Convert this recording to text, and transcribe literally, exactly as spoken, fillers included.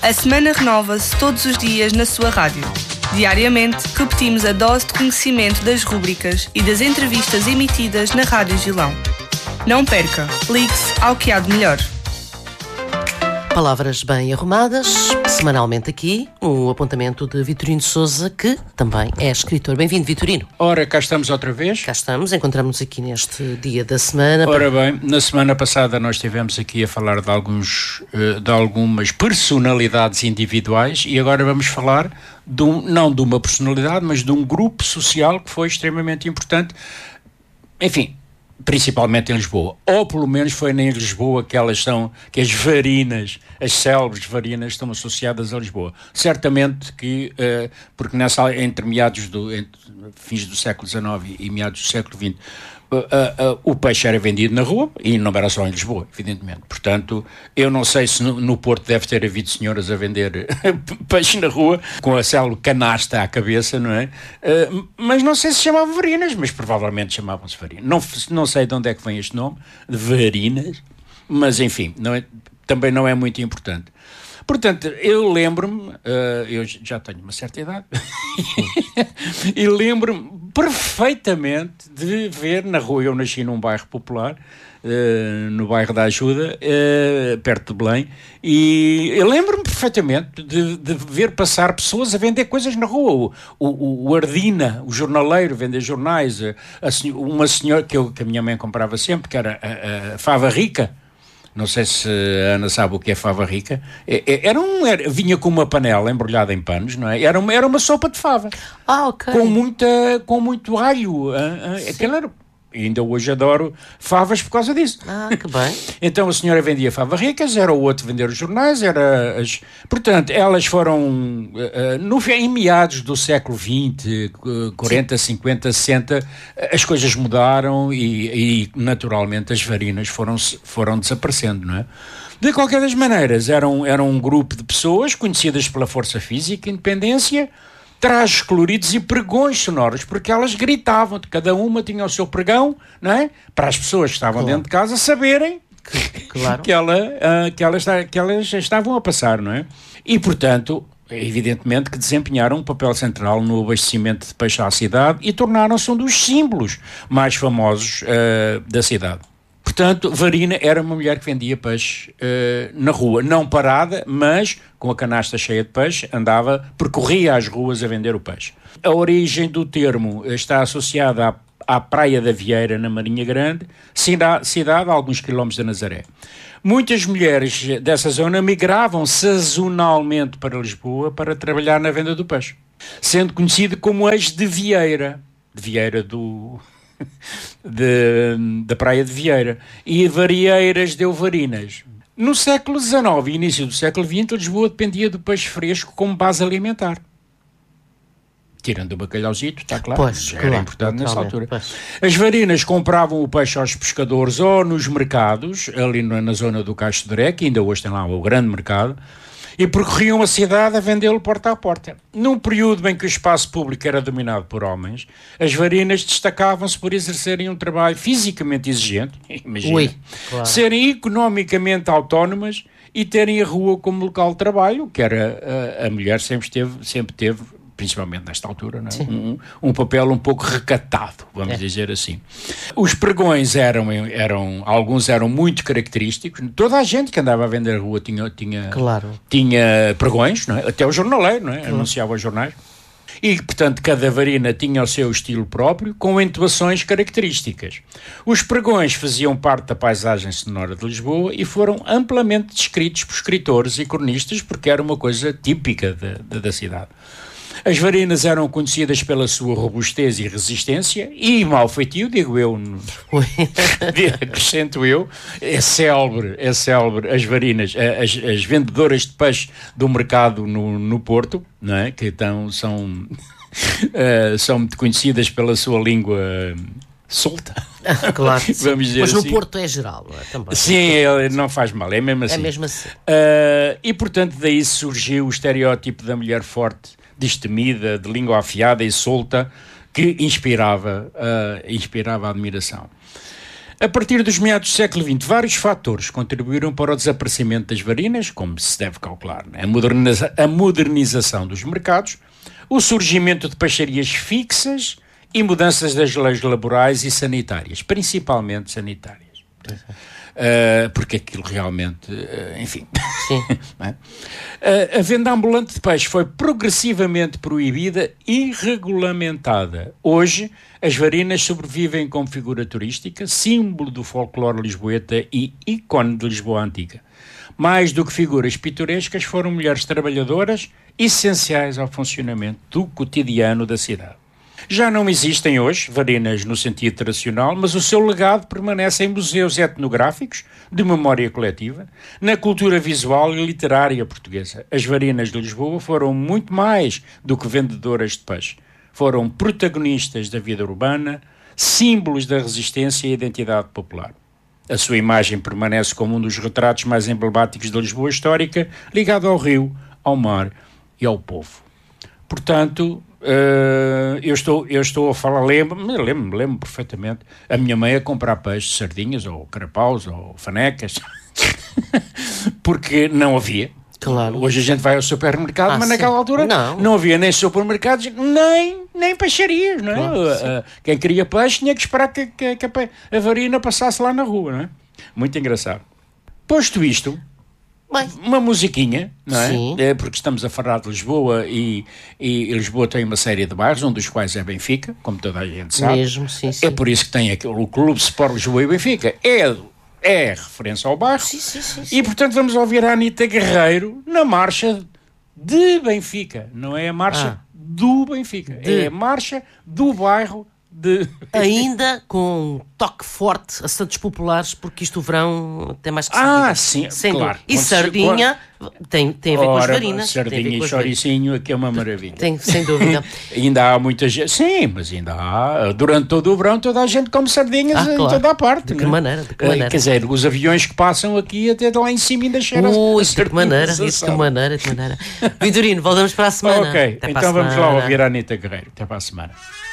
A semana renova-se todos os dias na sua rádio. Diariamente, repetimos a dose de conhecimento das rúbricas e das entrevistas emitidas na Rádio Gilão. Não perca, ligue-se ao que há de melhor. Palavras bem arrumadas, semanalmente aqui, o apontamento de Vitorino Sousa, que também é escritor. Bem-vindo, Vitorino. Ora, cá estamos outra vez. Cá estamos, encontramos-nos aqui neste dia da semana. Ora bem, na semana passada nós estivemos aqui a falar de, alguns, de algumas personalidades individuais e agora vamos falar, de um, não de uma personalidade, mas de um grupo social que foi extremamente importante, enfim, principalmente em Lisboa, ou pelo menos foi em Lisboa que elas são, que as varinas, as célebres varinas estão associadas a Lisboa. Certamente que, uh, porque nessa, entre meados do, entre fins do século dezenove e meados do século vinte, uh, uh, uh, o peixe era vendido na rua e não era só em Lisboa, evidentemente. Portanto, eu não sei se no, no Porto deve ter havido senhoras a vender peixe na rua, com a célebre canasta à cabeça, não é? Uh, mas não sei se chamavam varinas, mas provavelmente chamavam-se varinas. Não, não sei de onde é que vem este nome, de varinas, mas enfim, não é, também não é muito importante. Portanto, eu lembro-me, uh, eu já tenho uma certa idade, e lembro-me perfeitamente de ver na rua, eu nasci num bairro popular, uh, no bairro da Ajuda, uh, perto de Belém, e eu lembro-me perfeitamente de, de ver passar pessoas a vender coisas na rua, o, o, o Ardina, o jornaleiro, vender jornais, a, a, uma senhora que, eu, que a minha mãe comprava sempre, que era a, a Fava Rica. Não sei se a Ana sabe o que é fava rica. Era um, era, vinha com uma panela embrulhada em panos, não é? Era uma, era uma sopa de fava. Ah, ok. Com, muita, com muito alho. Aquilo era... Ainda hoje adoro favas por causa disso. Ah, que bem. Então a senhora vendia favas ricas, era o outro vender os jornais, era as... Portanto, elas foram, uh, no, em meados do século vinte, quarenta, Sim. cinquenta, sessenta, as coisas mudaram e, e naturalmente as varinas foram, foram desaparecendo, não é? De qualquer das maneiras, eram, eram um grupo de pessoas conhecidas pela força física, independência, trajes coloridos e pregões sonoros, porque elas gritavam, cada uma tinha o seu pregão, não é? Para as pessoas que estavam claro. dentro de casa saberem claro. que, ela, uh, que, elas, que elas estavam a passar, não é? E, portanto, evidentemente que desempenharam um papel central no abastecimento de peixe à cidade e tornaram-se um dos símbolos mais famosos uh, da cidade. Portanto, Varina era uma mulher que vendia peixe uh, na rua, não parada, mas com a canasta cheia de peixe, andava, percorria as ruas a vender o peixe. A origem do termo está associada à, à Praia da Vieira, na Marinha Grande, cidade, cidade a alguns quilómetros da Nazaré. Muitas mulheres dessa zona migravam sazonalmente para Lisboa para trabalhar na venda do peixe, sendo conhecido como as de Vieira, de Vieira do... De, da Praia de Vieira, e Varieiras deu Varinas. No século dezenove e início do século vinte, Lisboa dependia do peixe fresco como base alimentar. Tirando o bacalhauzito, está claro, pois, já claro, era importante nessa altura. Pois. As varinas compravam o peixe aos pescadores ou nos mercados, ali na zona do Caixo de Dré, que ainda hoje tem lá o grande mercado, e percorriam a cidade a vendê-lo porta a porta. Num período em que o espaço público era dominado por homens, as varinas destacavam-se por exercerem um trabalho fisicamente exigente, imagina, Ui, claro. serem economicamente autónomas e terem a rua como local de trabalho, que era a, a mulher sempre teve, sempre teve, principalmente nesta altura, não é? um, um papel um pouco recatado, vamos é. dizer assim. Os pregões eram, eram, alguns eram muito característicos, toda a gente que andava a vender a rua tinha, tinha, claro. tinha pregões, não é? Até o jornaleiro, não é? Claro. Anunciava os jornais. E, portanto, cada varina tinha o seu estilo próprio, com entoações características. Os pregões faziam parte da paisagem sonora de Lisboa e foram amplamente descritos por escritores e cronistas, porque era uma coisa típica de, de, da cidade. As varinas eram conhecidas pela sua robustez e resistência e mau feitio, digo eu, acrescento eu, é célebre, é célebre as varinas, as, as vendedoras de peixe do mercado no, no Porto, não é? Que então são, uh, são muito conhecidas pela sua língua solta. Claro, vamos dizer mas no assim. Porto é geral, não é? Também. Sim, ele não faz mal, é mesmo assim. É mesmo assim. Uh, e, portanto, daí surgiu o estereótipo da mulher forte, destemida, de língua afiada e solta, que inspirava, uh, inspirava a admiração. A partir dos meados do século vinte, vários fatores contribuíram para o desaparecimento das varinas, como se deve calcular, né? a, moderniza- a modernização dos mercados, o surgimento de peixarias fixas e mudanças das leis laborais e sanitárias, principalmente sanitárias. Uh, porque aquilo realmente, uh, enfim. Sim. Não é? uh, a venda ambulante de peixe foi progressivamente proibida e regulamentada. Hoje, as varinas sobrevivem como figura turística, símbolo do folclore lisboeta e ícone de Lisboa Antiga. Mais do que figuras pitorescas, foram mulheres trabalhadoras essenciais ao funcionamento do cotidiano da cidade. Já não existem hoje varinas no sentido tradicional, mas o seu legado permanece em museus etnográficos de memória coletiva, na cultura visual e literária portuguesa. As varinas de Lisboa foram muito mais do que vendedoras de peixe. Foram protagonistas da vida urbana, símbolos da resistência e identidade popular. A sua imagem permanece como um dos retratos mais emblemáticos da Lisboa histórica, ligado ao rio, ao mar e ao povo. Portanto, uh, eu, estou, eu estou a falar, lembro-me, lembro-me, lembro-me perfeitamente, a minha mãe a comprar peixe, sardinhas, ou carapaus, ou fanecas, porque não havia. Claro. Hoje a gente vai ao supermercado, ah, mas sim. naquela altura não. não havia nem supermercados, nem, nem peixarias, não é? Claro, uh, uh, quem queria peixe tinha que esperar que, que, que a, a varina passasse lá na rua, não é? Muito engraçado. Posto isto, Bem. uma musiquinha, não é? Sim. É porque estamos a falar de Lisboa e, e, e Lisboa tem uma série de bairros, um dos quais é Benfica, como toda a gente sabe. Mesmo, sim, sim. É por isso que tem aquele, o Clube Sport Lisboa e Benfica. É, é referência ao bairro. Sim, sim, sim, sim. E, portanto, vamos ouvir a Anita Guerreiro na marcha de Benfica. Não é a marcha Ah. do Benfica. De. É a marcha do bairro de... Ainda com um toque forte a Santos Populares, porque isto o verão tem mais que Ah, sentido. sim, Sem claro. dúvida. E sardinha tem, tem a ver com as Ora, varinas. tem a ver Sardinha com e as varinas. choricinho, aqui é uma maravilha. Tem, sem dúvida. Ainda há muita gente, sim, mas ainda há, durante todo o verão, toda a gente come sardinhas Ah, em claro. toda a parte. De que não é? maneira, de que Eh, maneira. Quer dizer, os aviões que passam aqui até de lá em cima ainda cheiram a- Ui, a de que sardinhas maneira, isso de assadas. que maneira, de que maneira. Vitorino, voltamos para a semana. Ok, Até para então a vamos lá semana. ouvir a Anita Guerreiro. Até para a semana.